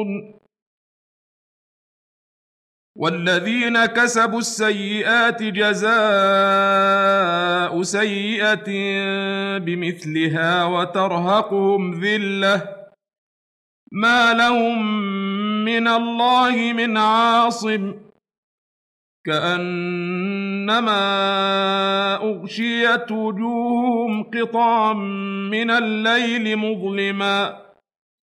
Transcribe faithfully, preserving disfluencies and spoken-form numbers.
والذين كسبوا السيئات جزاء سيئة بمثلها وترهقهم ذلة ما لهم من الله من عاصم كأنما أغشيت وجوههم قطعا من الليل مظلما